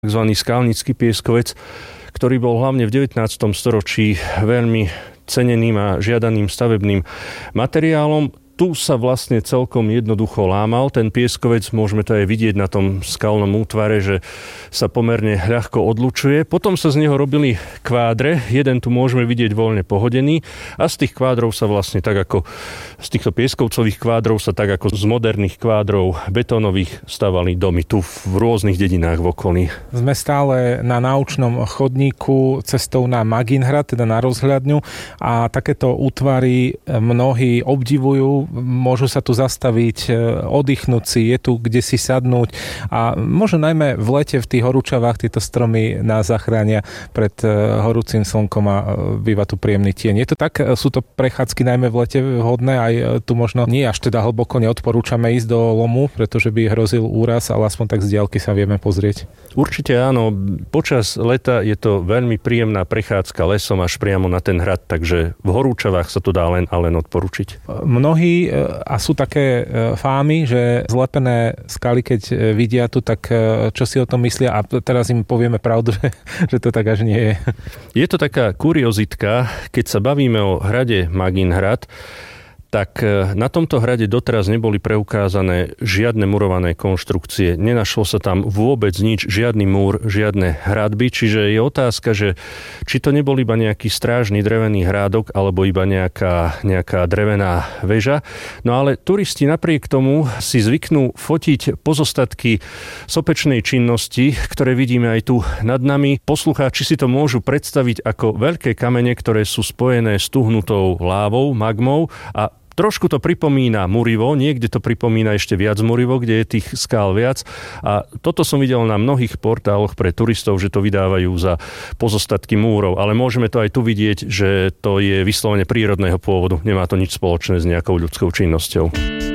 tzv. Skalnický pieskovec, ktorý bol hlavne v 19. storočí veľmi ceneným a žiadaným stavebným materiálom. Tu sa vlastne celkom jednoducho lámal. Ten pieskovec, môžeme to aj vidieť na tom skalnom útvare, že sa pomerne ľahko odlučuje. Potom sa z neho robili kvádre. Jeden tu môžeme vidieť voľne pohodený a z tých kvádrov sa vlastne tak ako z týchto pieskovcových kvádrov sa tak ako z moderných kvádrov betónových stavali domy tu v rôznych dedinách v okolí. Sme stále na náučnom chodníku cestou na Maginhrad, teda na rozhľadňu, a takéto útvary mnohí obdivujú. Môžu sa tu zastaviť, oddychnúť si, je tu kde si sadnúť a možno najmä v lete v tých horúčavách tieto stromy nás zachránia pred horúcim slnkom a býva tu príjemný tieň. Je to tak? Sú to prechádzky najmä v lete vhodné? Aj tu možno nie až teda hlboko neodporúčame ísť do lomu, pretože by hrozil úraz, ale aspoň tak z diaľky sa vieme pozrieť. Určite áno. Počas leta je to veľmi príjemná prechádzka lesom až priamo na ten hrad, takže v horúčavách sa to dá len odporučiť. Mnohí a sú také fámy, že zlepené skaly, keď vidia tu, tak čo si o tom myslia, a teraz im povieme pravdu, že to tak až nie je. Je to taká kuriozitka, keď sa bavíme o hrade Maginhrad, tak na tomto hrade doteraz neboli preukázané žiadne murované konštrukcie. Nenašlo sa tam vôbec nič, žiadny múr, žiadne hradby, čiže je otázka, že či to nebol iba nejaký strážny drevený hrádok alebo iba nejaká drevená väža. No ale turisti napriek tomu si zvyknú fotiť pozostatky sopečnej činnosti, ktoré vidíme aj tu nad nami. Poslucháči si to môžu predstaviť ako veľké kamene, ktoré sú spojené s tuhnutou lávou, magmou, a trošku to pripomína Murivo, niekde to pripomína ešte viac Murivo, kde je tých skál viac. A toto som videl na mnohých portáloch pre turistov, že to vydávajú za pozostatky múrov. Ale môžeme to aj tu vidieť, že to je vyslovene prírodného pôvodu. Nemá to nič spoločné s nejakou ľudskou činnosťou.